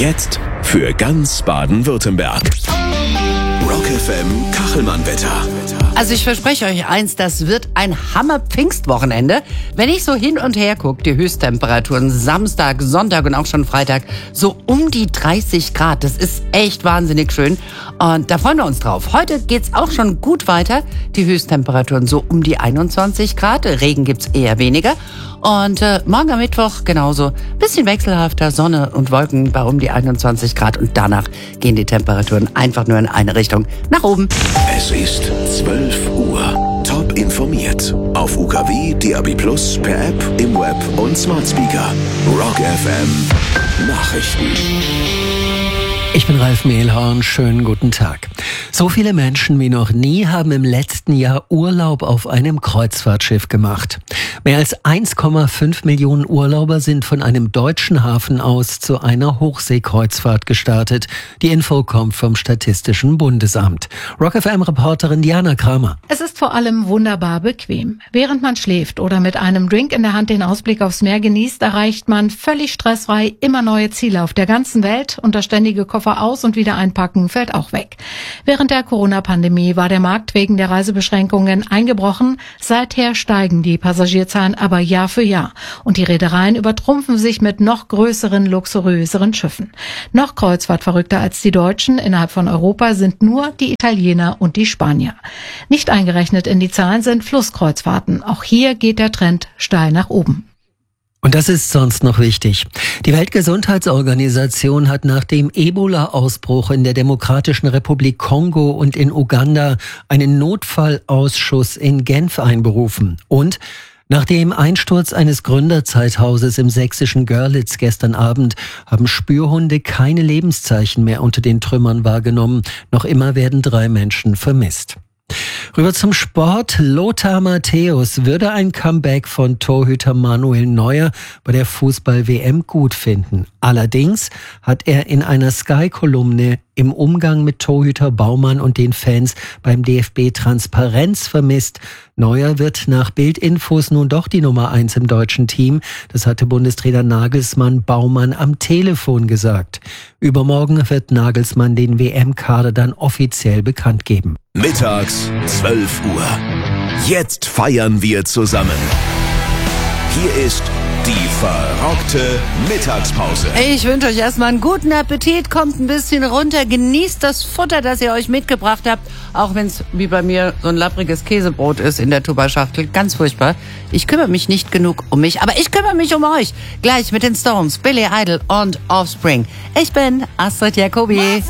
Jetzt für ganz Baden-Württemberg. Rock FM Kachelmann-Wetter. Also ich verspreche euch eins, das wird ein Hammer-Pfingstwochenende. Wenn ich so hin und her gucke, die Höchsttemperaturen Samstag, Sonntag und auch schon Freitag, so um die 30 Grad. Das ist echt wahnsinnig schön und da freuen wir uns drauf. Heute geht's auch schon gut weiter. Die Höchsttemperaturen so um die 21 Grad. Regen gibt's eher weniger. Und morgen am Mittwoch genauso. Bisschen wechselhafter, Sonne und Wolken bei um die 21 Grad. Und danach gehen die Temperaturen einfach nur in eine Richtung, nach oben. Es ist 12 Uhr. Top informiert. Auf UKW, DAB+, per App, im Web und Smart Speaker. Rock FM Nachrichten. Ich bin Ralf Mehlhorn, schönen guten Tag. So viele Menschen wie noch nie haben im letzten Jahr Urlaub auf einem Kreuzfahrtschiff gemacht. Mehr als 1,5 Millionen Urlauber sind von einem deutschen Hafen aus zu einer Hochseekreuzfahrt gestartet. Die Info kommt vom Statistischen Bundesamt. Rock FM-Reporterin Diana Kramer. Es ist vor allem wunderbar bequem. Während man schläft oder mit einem Drink in der Hand den Ausblick aufs Meer genießt, erreicht man völlig stressfrei immer neue Ziele auf der ganzen Welt und das ständige Koffer aus und wieder einpacken fällt auch weg. Während der Corona-Pandemie war der Markt wegen der Reisebeschränkungen eingebrochen. Seither steigen die Passagierzahlen aber Jahr für Jahr. Und die Reedereien übertrumpfen sich mit noch größeren, luxuriöseren Schiffen. Noch kreuzfahrtverrückter als die Deutschen innerhalb von Europa sind nur die Italiener und die Spanier. Nicht eingerechnet in die Zahlen sind Flusskreuzfahrten. Auch hier geht der Trend steil nach oben. Und das ist sonst noch wichtig. Die Weltgesundheitsorganisation hat nach dem Ebola-Ausbruch in der Demokratischen Republik Kongo und in Uganda einen Notfallausschuss in Genf einberufen. Und nach dem Einsturz eines Gründerzeithauses im sächsischen Görlitz gestern Abend haben Spürhunde keine Lebenszeichen mehr unter den Trümmern wahrgenommen. Noch immer werden 3 Menschen vermisst. Rüber zum Sport. Lothar Matthäus würde ein Comeback von Torhüter Manuel Neuer bei der Fußball-WM gut finden. Allerdings hat er in einer Sky-Kolumne im Umgang mit Torhüter Baumann und den Fans beim DFB Transparenz vermisst. Neuer wird nach Bildinfos nun doch die Nummer 1 im deutschen Team. Das hatte Bundestrainer Nagelsmann Baumann am Telefon gesagt. Übermorgen wird Nagelsmann den WM-Kader dann offiziell bekannt geben. Mittags 12 Uhr. Jetzt feiern wir zusammen. Hier ist die verrockte Mittagspause. Ich wünsche euch erstmal einen guten Appetit, kommt ein bisschen runter, genießt das Futter, das ihr euch mitgebracht habt, auch wenn es wie bei mir so ein lappriges Käsebrot ist in der Tupperschachtel, ganz furchtbar. Ich kümmere mich nicht genug um mich, aber ich kümmere mich um euch. Gleich mit den Stones, Billy Idol und Offspring. Ich bin Astrid Jacobi.